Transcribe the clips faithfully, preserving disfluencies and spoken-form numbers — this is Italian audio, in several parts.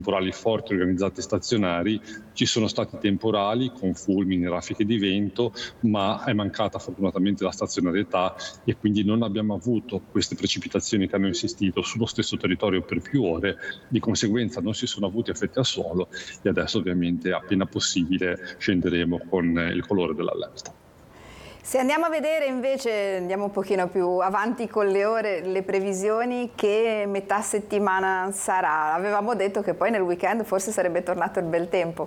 temporali forti organizzati stazionari. Ci sono stati temporali con fulmini, raffiche di vento, ma è mancata fortunatamente la stazionarietà e quindi non abbiamo avuto queste precipitazioni che hanno insistito sullo stesso territorio per più ore. Di conseguenza non si sono avuti effetti al suolo e adesso ovviamente appena possibile scenderemo con il colore dell'allerta. Se andiamo a vedere invece, andiamo un pochino più avanti con le ore, le previsioni, che metà settimana sarà? Avevamo detto che poi nel weekend forse sarebbe tornato il bel tempo.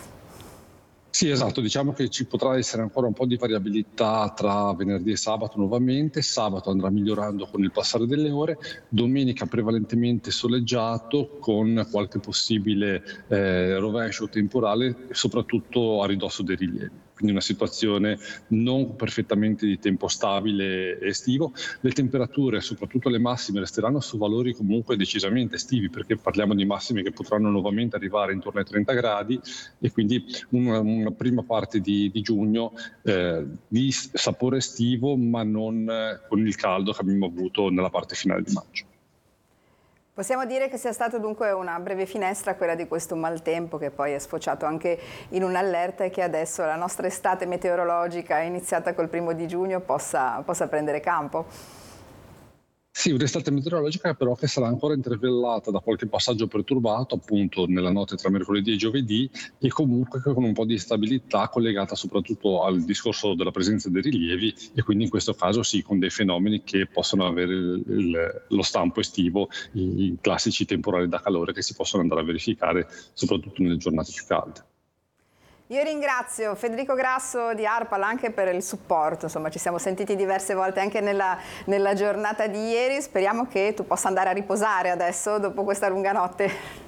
Sì, esatto, diciamo che ci potrà essere ancora un po' di variabilità tra venerdì e sabato nuovamente. Sabato andrà migliorando con il passare delle ore, domenica prevalentemente soleggiato con qualche possibile eh, rovescio temporale, soprattutto a ridosso dei rilievi. Quindi una situazione non perfettamente di tempo stabile estivo. Le temperature, soprattutto le massime, resteranno su valori comunque decisamente estivi, perché parliamo di massime che potranno nuovamente arrivare intorno ai trenta gradi e quindi una, una prima parte di, di giugno eh, di sapore estivo, ma non eh, con il caldo che abbiamo avuto nella parte finale di maggio. Possiamo dire che sia stata dunque una breve finestra quella di questo maltempo che poi è sfociato anche in un'allerta e che adesso la nostra estate meteorologica iniziata col primo di giugno possa, possa prendere campo. Sì, un'estate meteorologica però che sarà ancora intervellata da qualche passaggio perturbato appunto nella notte tra mercoledì e giovedì e comunque con un po' di instabilità collegata soprattutto al discorso della presenza dei rilievi e quindi in questo caso sì con dei fenomeni che possono avere il, il, lo stampo estivo, i, i classici temporali da calore che si possono andare a verificare soprattutto nelle giornate più calde. Io ringrazio Federico Grasso di ARPAL anche per il supporto, insomma ci siamo sentiti diverse volte anche nella, nella giornata di ieri, speriamo che tu possa andare a riposare adesso dopo questa lunga notte.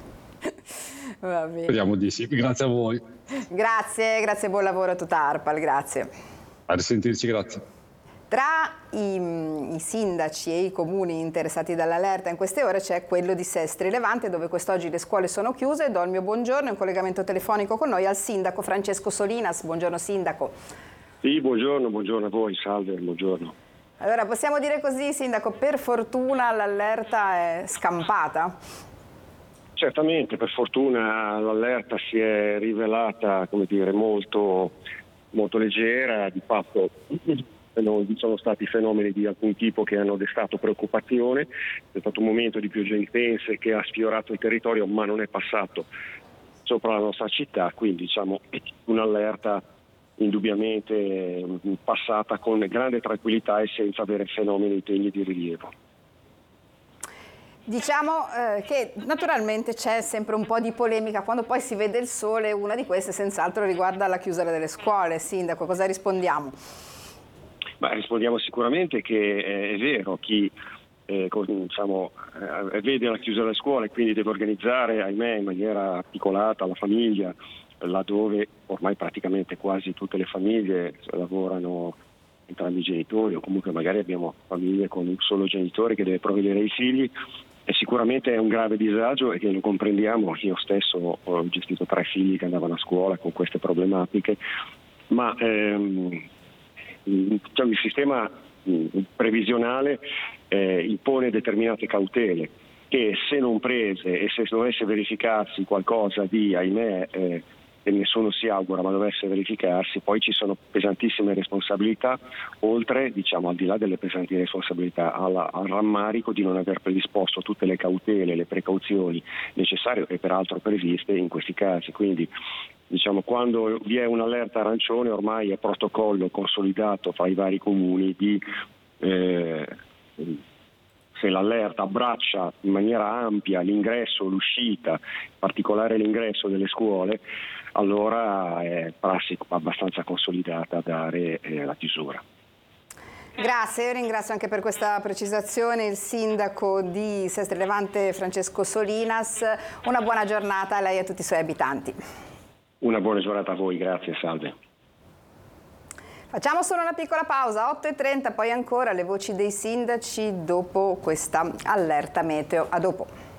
Va bene. Speriamo di sì, grazie a voi. Grazie, grazie e buon lavoro a tutta ARPAL, grazie. A risentirci, grazie. Tra i, i sindaci e i comuni interessati dall'allerta in queste ore c'è quello di Sestri Levante, dove quest'oggi le scuole sono chiuse. Do il mio buongiorno in collegamento telefonico con noi al sindaco Francesco Solinas. Buongiorno sindaco. Sì, buongiorno, buongiorno a voi, salve, buongiorno. Allora, possiamo dire così, sindaco, per fortuna l'allerta è scampata? Certamente, per fortuna l'allerta si è rivelata, come dire, molto, molto leggera, di fatto non vi sono stati fenomeni di alcun tipo che hanno destato preoccupazione, è stato un momento di piogge intense che ha sfiorato il territorio ma non è passato sopra la nostra città, quindi diciamo un'allerta indubbiamente passata con grande tranquillità e senza avere fenomeni degni di rilievo. Diciamo eh, che naturalmente c'è sempre un po' di polemica quando poi si vede il sole, una di queste senz'altro riguarda la chiusura delle scuole. Sindaco, cosa rispondiamo? Ma rispondiamo sicuramente che eh, è vero, chi eh, diciamo, eh, vede la chiusura delle scuole e quindi deve organizzare, ahimè, in maniera articolata la famiglia, laddove ormai praticamente quasi tutte le famiglie lavorano entrambi i genitori o comunque magari abbiamo famiglie con un solo genitore che deve provvedere ai figli, e sicuramente è un grave disagio e che lo comprendiamo. Io stesso ho gestito tre figli che andavano a scuola con queste problematiche, ma ehm, Cioè, il sistema previsionale eh, impone determinate cautele che, se non prese e se dovesse verificarsi qualcosa di, ahimè, eh, e nessuno si augura, ma dovesse verificarsi, poi ci sono pesantissime responsabilità, oltre, diciamo, al di là delle pesanti responsabilità, alla, al rammarico di non aver predisposto tutte le cautele, le precauzioni necessarie e peraltro previste in questi casi. Quindi diciamo, quando vi è un'allerta arancione ormai è protocollo consolidato fra i vari comuni di eh, se l'allerta abbraccia in maniera ampia l'ingresso, l'uscita, in particolare l'ingresso delle scuole, allora è prassi abbastanza consolidata dare eh, la chiusura. Grazie, io ringrazio anche per questa precisazione il sindaco di Sestri Levante Francesco Solinas. Una buona giornata a lei e a tutti i suoi abitanti. Una buona giornata a voi, grazie, salve. Facciamo solo una piccola pausa, otto e trenta, poi ancora le voci dei sindaci dopo questa allerta meteo. A dopo.